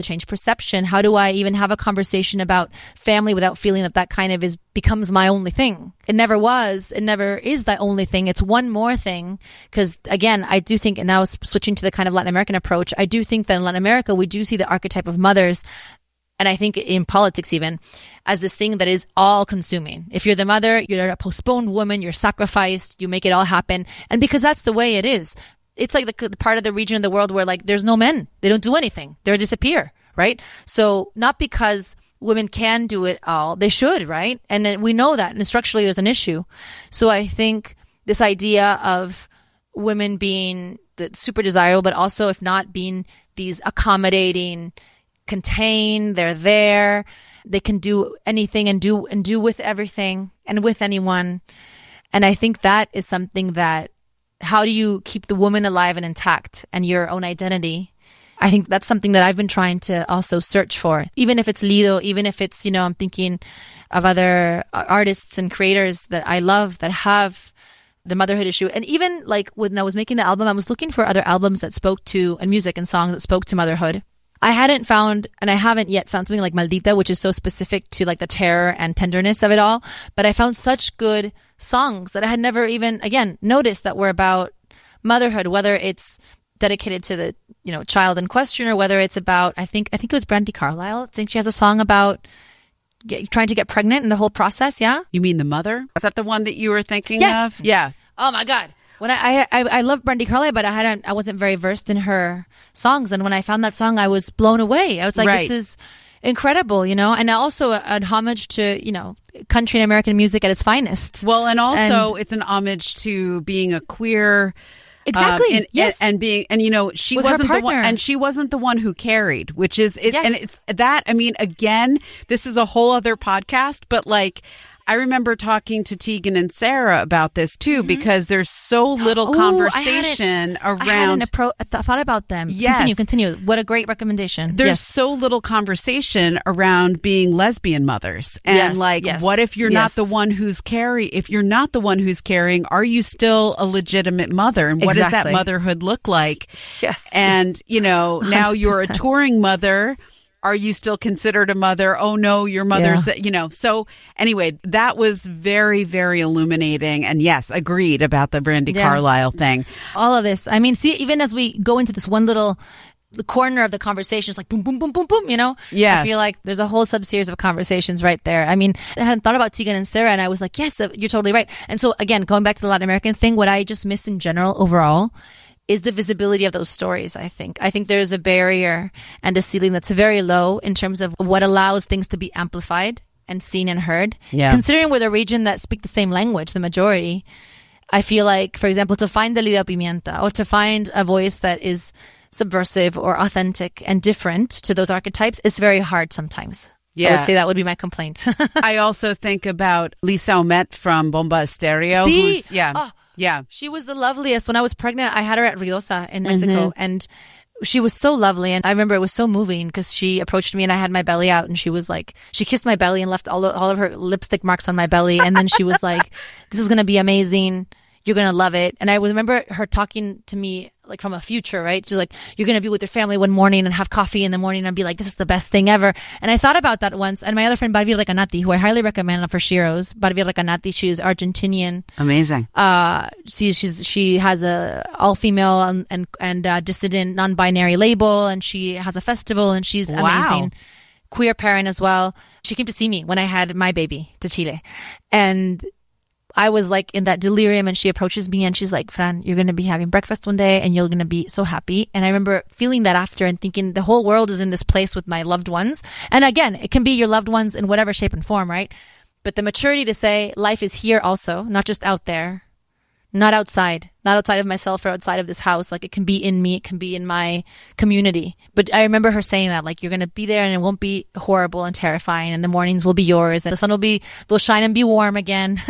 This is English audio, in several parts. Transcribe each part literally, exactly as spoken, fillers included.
change perception? How do I even have a conversation about family without feeling that that kind of is becomes my only thing? It never was. It never is the only thing. It's one more thing. Because again, I do think, and now switching to the kind of Latin American approach, I do think that in Latin America, we do see the archetype of mothers, and I think in politics even, as this thing that is all consuming. If you're the mother, you're a postponed woman, you're sacrificed, you make it all happen. And because that's the way it is. It's like the, the part of the region of the world where like there's no men. They don't do anything. They disappear, right? So not because women can do it all. They should, right? And then we know that. And structurally there's an issue. So I think this idea of women being the super desirable, but also if not being these accommodating, contained, they're there, they can do anything and do and do with everything and with anyone. And I think that is something that, how do you keep the woman alive and intact and your own identity? I think that's something that I've been trying to also search for. Even if it's Lido, even if it's, you know, I'm thinking of other artists and creators that I love that have the motherhood issue. And even like when I was making the album, I was looking for other albums that spoke to, and music and songs that spoke to motherhood. I hadn't found, and I haven't yet found something like Maldita, which is so specific to like the terror and tenderness of it all. But I found such good songs that I had never even, again, noticed that were about motherhood, whether it's dedicated to the, you know, child in question or whether it's about, I think, I think it was Brandi Carlile. I think she has a song about get, trying to get pregnant and the whole process. Yeah. You mean The Mother? Is that the one that you were thinking yes. of? Yeah. Oh my God. When I, I I love Brandi Carlile, but I hadn't I wasn't very versed in her songs, and when I found that song, I was blown away. I was like, right. This is incredible, you know. And also a, an homage to, you know, country and American music at its finest. Well, and also and, it's an homage to being a queer. Exactly. Um, and, yes. And, and being, and you know, she With wasn't her the one, partner. and she wasn't the one who carried, which is, it, Yes. and it's that. I mean, again, this is a whole other podcast, but like, I remember talking to Tegan and Sarah about this too, mm-hmm. because there's so little Ooh, conversation I around. I hadn't appro- th- thought about them. Yes. Continue, continue. What a great recommendation. There's yes. so little conversation around being lesbian mothers. And yes, like, yes, what if you're yes. not the one who's carry, if you're not the one who's carrying, are you still a legitimate mother? And what exactly. does that motherhood look like? Yes. And, yes. you know, now one hundred percent. You're a touring mother. Are you still considered a mother? Oh no, your mother's, yeah. you know. So anyway, that was very, very illuminating. And yes, agreed about the Brandi yeah. Carlile thing. All of this. I mean, see, even as we go into this one little the corner of the conversation, it's like boom, boom, boom, boom, boom, you know? Yes. I feel like there's a whole sub-series of conversations right there. I mean, I hadn't thought about Tegan and Sarah, and I was like, yes, you're totally right. And so again, going back to the Latin American thing, what I just miss in general overall is the visibility of those stories, I think. I think there's a barrier and a ceiling that's very low in terms of what allows things to be amplified and seen and heard. Yeah. Considering we're the region that speak the same language, the majority, I feel like, for example, to find the Lido Pimienta or to find a voice that is subversive or authentic and different to those archetypes is very hard sometimes. Yeah. I would say that would be my complaint. I also think about Lisa Omet from Bomba Estéreo. See? Who's, yeah. Oh. Yeah. She was the loveliest. When I was pregnant, I had her at Ruidosa in Mexico, mm-hmm. and she was so lovely. And I remember it was so moving because she approached me and I had my belly out, and she was like, she kissed my belly and left all of, all of her lipstick marks on my belly. And then she was like, this is going to be amazing. You're going to love it. And I remember her talking to me like from a future, right? She's like, you're going to be with your family one morning and have coffee in the morning and be like, this is the best thing ever. And I thought about that once. And my other friend, Barbie Recanati, who I highly recommend for Shiros, Barbie Recanati, she's Argentinian. Amazing. Uh, she, she's, she has a all-female and, and, and uh, dissident non-binary label, and she has a festival, and she's wow. amazing. Queer parent as well. She came to see me when I had my baby to Chile. And I was like in that delirium, and she approaches me and she's like, Fran, you're going to be having breakfast one day and you're going to be so happy. And I remember feeling that after and thinking the whole world is in this place with my loved ones. And again, it can be your loved ones in whatever shape and form, right? But the maturity to say life is here also, not just out there, not outside, not outside of myself or outside of this house. Like it can be in me, it can be in my community. But I remember her saying that, like, you're going to be there and it won't be horrible and terrifying, and the mornings will be yours and the sun will be, will shine and be warm again.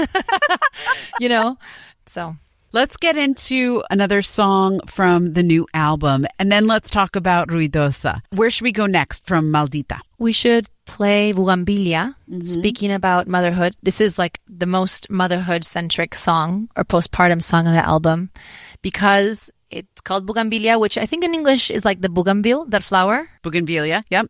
You know? So let's get into another song from the new album, and then let's talk about Ruidosa. Where should we go next from Maldita? We should play Bugambilia, mm-hmm. speaking about motherhood. This is like the most motherhood-centric song or postpartum song on the album, because It's called bougainvillea, which I think in English is like the bougainville, that flower. Bougainvillea, yep.